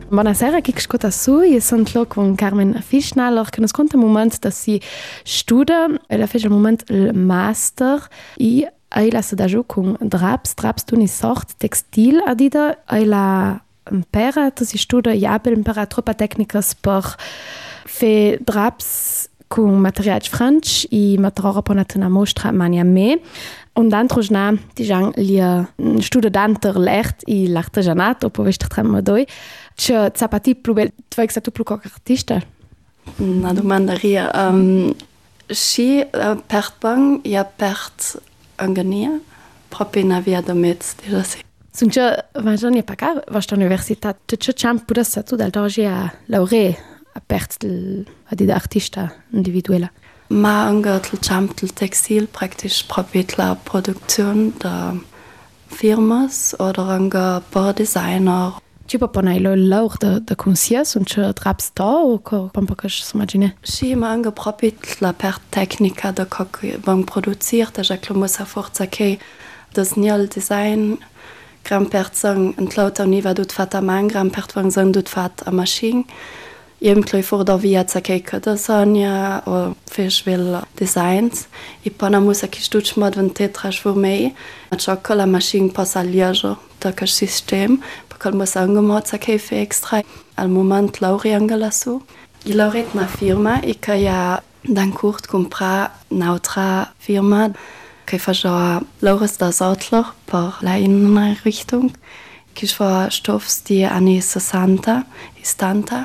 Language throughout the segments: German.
Buonasera, chi ascolta su? Io sono con Carmen Fischner, che nos conta un momento da si studia, ella fece il momento il master e ella sta giù con Draps tu ni sort textil adida, ella impara, tu si studia e abel impara troppa tecnica per fe Draps con materiali franci e materiali per una mostra mania me. Und dann trojna dijan li studentanter lert I l'artigianat o povestre tram doi che zapati plus bel tu ex tu plus artista. Na domandaria si pert bang ja pert angania proprio na via domet déjà c'est. Sunt che vajani pa ca vasta universitat che champ puda tu dal doge a laure a pert a di artista individuella. Ma angetel Champtel Textil praktisch probiert la Produktion der Firmas oder anger Baudesigner. Ci può ponere l'or de conscience und che Draps da o co pampacas s'imagine. Si ma anger probiert la per tecnica de coc van produziert, ja muss forza che das niel design gran persang en lauter niva dut fat a man gran pertvang sang dut fat a machine. Irgendwie vor der via zakeka da sanja o fešvel designs I pana musa ki stuč mod van tetraž vor mei a čaka la machine passa liajo da ka system pakal musa angemod zakej fe extra al moment lauri angelasu I lauret na firma I ka ja dan kurt compra nautra firma ka fa ja laures da sautler per la Innenrichtung ki war stoffs die anni 60 istanta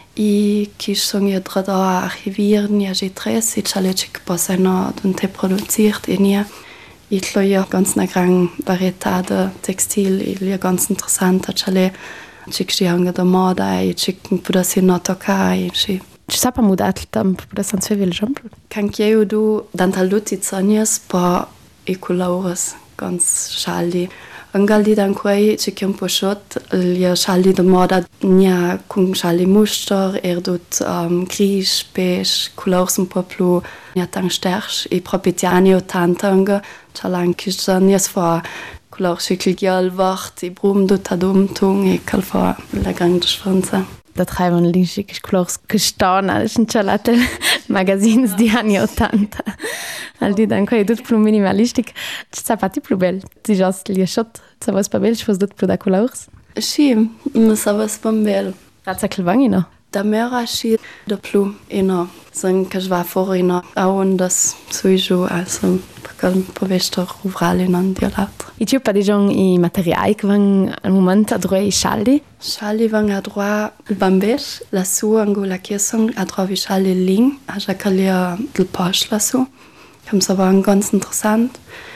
I qui sont y da archivieren ja G3 et chalechik posena donte produziert in ihr ich ja ganz na gran varietade textil il ja ganz interessant chale chikshi hanga da moda e chicken pudasin notoka e chi Ci sa pa mudat temp pudasan se vel jamp. Kan kieu du dantaluti tsanias pa ecolaures ganz shaldi Angaldi dan quei chicken pochot lia shaldi de moda nia kun shaldi muster dut gris beige couleurs un po plus nia tan sterch e propitiani o tantanga chalang kisanias fa couleurs chikel wacht e brum dut adumtung e kalfa la grande schwanza. Da treiben linkschick couleurs gestan als chalate magazines di anni 80. Al di dan quei dut plus minimalistic sa pati plus bel ti just li shot sa vas pa bel fos dut plus da couleurs si sa vas pa bel ratsa klvangina da mera si de plus ino san que va for ino a on das suijo also pakal povestor rural in di l'altre I tu pa de gens I materiali que van al moment a droi shaldi Charlie van a droit le bambèche, la sou angola kiesong a droit wie Charlie Ling, a jakalia del poche la sou. Comme ça va ganz interessant.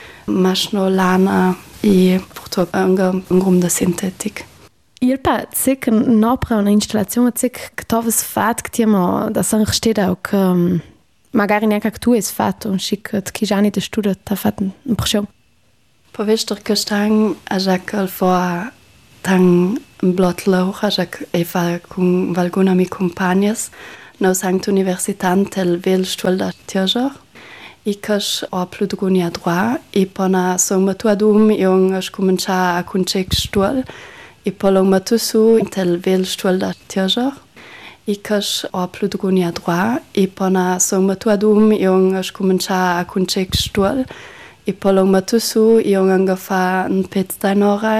Machno lana e porto un grum de synthetic. Il pa zic nopra una installazione zic che toves fat che tiamo da san steht auch magari neanche tu es fat un chic che già ni de studia ta fat un pression. Povester que stang a jakal for tang blot laucha jak eva con valguna mi compagnas no sankt universitantel vel stuol da tiager I cash o plutguni a droit e pona so matuadum iong as comença a conchec stuol e polong matusu tel vel stuol da tiager e cash o plutguni a droit e pona so matuadum iong as comença a conchec stuol e polong matusu iong angafa un pet da nora